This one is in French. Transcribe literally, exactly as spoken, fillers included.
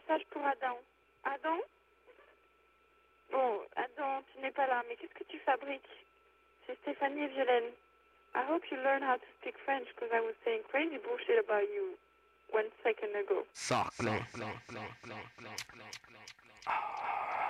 message pour Adam. Adam? Bon, Adam, tu n'es pas là, mais qu'est-ce que tu fabriques? C'est Stéphanie et Violaine. I hope you learn how to speak French because I was saying crazy bullshit about you one second ago. Saclé.